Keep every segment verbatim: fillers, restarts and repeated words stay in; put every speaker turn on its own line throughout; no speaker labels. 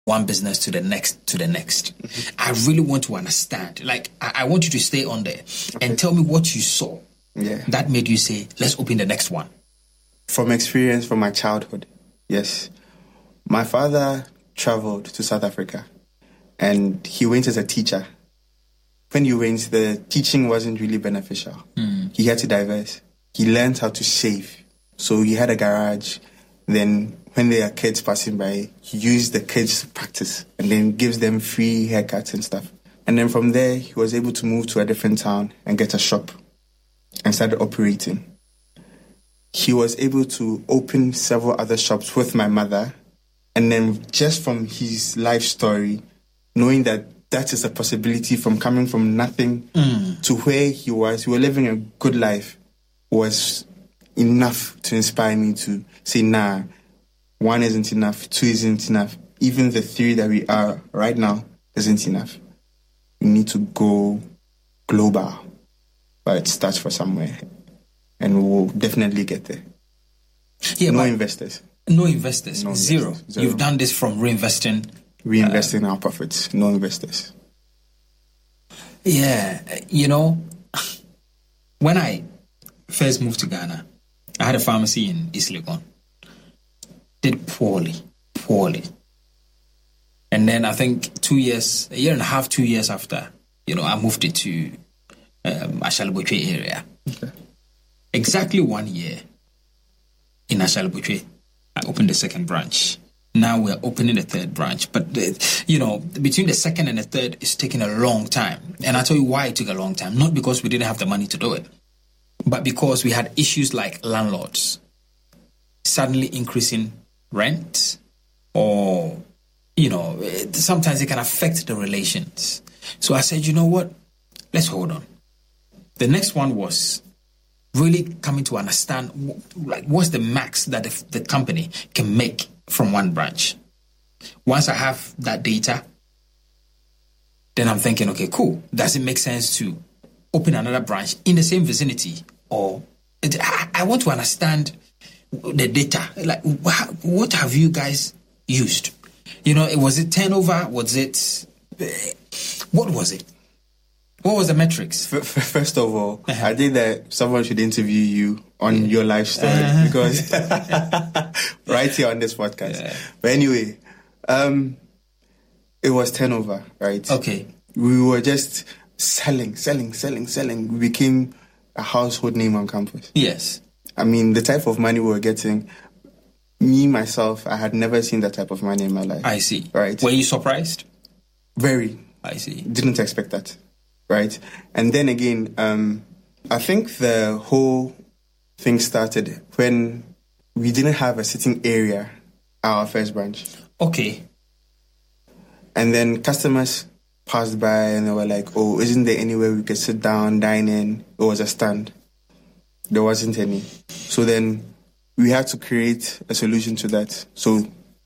one business to the next, to the next. Mm-hmm. I really want to understand. Like, I, I want you to stay on there okay. and tell me what you saw
yeah.
that made you say, let's open the next one.
From experience from my childhood, yes. My father traveled to South Africa and he went as a teacher. When he went, the teaching wasn't really beneficial.
Mm.
He had to diverse. He learned how to save. So he had a garage. Then when there are kids passing by, he used the kids to practice and then gives them free haircuts and stuff. And then from there, he was able to move to a different town and get a shop and started operating. He was able to open several other shops with my mother. And then just from his life story, knowing that that is a possibility from coming from nothing
mm.
to where he was, we were living a good life, was enough to inspire me to say, nah, one isn't enough, two isn't enough. Even the three that we are right now isn't enough. We need to go global, but it starts for somewhere. And we'll definitely get there.
Yeah,
no investors.
No investors.
No
Zero.
investors. Zero.
You've done this from reinvesting.
Reinvesting
uh,
our profits. No investors.
Yeah. You know, when I first moved to Ghana, I had a pharmacy in East Legon. Did poorly. Poorly. And then I think two years, a year and a half, two years after, you know, I moved it to um, Ashalibutwe area.
Okay.
Exactly one year in Ashalibutwe, I opened the second branch. Now we're opening the third branch. But, the, you know, between the second and the third, it's taking a long time. And I'll tell you why it took a long time. Not because we didn't have the money to do it, but because we had issues like landlords suddenly increasing rent, or, you know, it, sometimes it can affect the relations. So I said, you know what? Let's hold on. The next one was really coming to understand, like, what's the max that the, the company can make from one branch. Once I have that data, then I'm thinking, okay, cool. Does it make sense to open another branch in the same vicinity? Or it, I, I want to understand the data. Like, what have you guys used? You know, was it turnover? Was it, what was it? What was the metrics?
First of all, uh-huh. I think that someone should interview you on your life story uh-huh. because right here on this podcast. Yeah. But anyway, um, it was turnover, right?
Okay.
We were just selling, selling, selling, selling. We became a household name on campus.
Yes.
I mean, the type of money we were getting, me, myself, I had never seen that type of money in my life.
I see.
Right.
Were you surprised?
Very.
I see.
Didn't expect that. Right. And then again, um, I think the whole thing started when we didn't have a sitting area at our first branch.
Okay.
And then customers passed by and they were like, oh, isn't there anywhere we could sit down, dine in? It was a stand. There wasn't any. So then we had to create a solution to that. So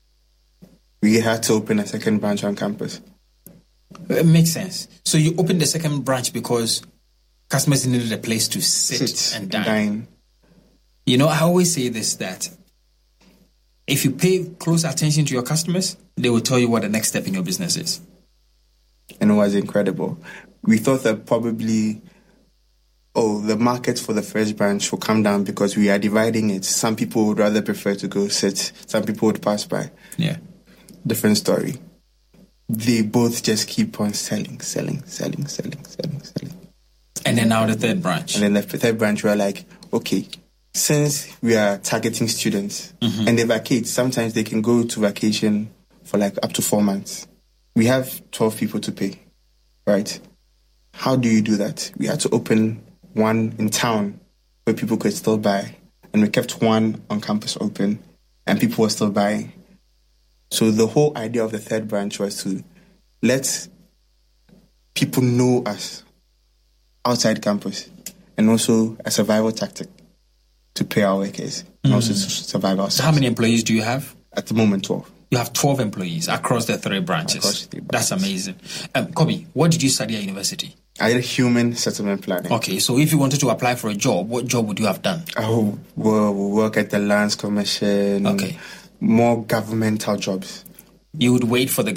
we had to open a second branch on campus.
It makes sense. So you opened the second branch because customers needed a place to sit,
sit
and dine.
dine.
You know, I always say this, that if you pay close attention to your customers, they will tell you what the next step in your business is.
And it was incredible. We thought that probably, oh, the market for the first branch will come down because we are dividing it. Some people would rather prefer to go sit. Some people would pass by.
Yeah.
Different story. They both just keep on selling, selling, selling, selling, selling, selling.
And then now the third branch.
And then the third branch, we are like, okay, since we are targeting students
mm-hmm.
and they vacate, sometimes they can go to vacation for like up to four months. We have twelve people to pay, right? How do you do that? We had to open one in town where people could still buy. And we kept one on campus open and people were still buying. So the whole idea of the third branch was to let people know us outside campus and also a survival tactic to pay our workers and mm. also to survive ourselves.
So how many employees do you have?
At the moment, twelve.
You have twelve employees across the three branches.
Across the three branches.
That's amazing. Um, Kobe, what did you study at university?
I did human settlement planning.
Okay, so if you wanted to apply for a job, what job would you have done?
I would work at the Lands Commission.
Okay.
More governmental jobs.
You would wait for the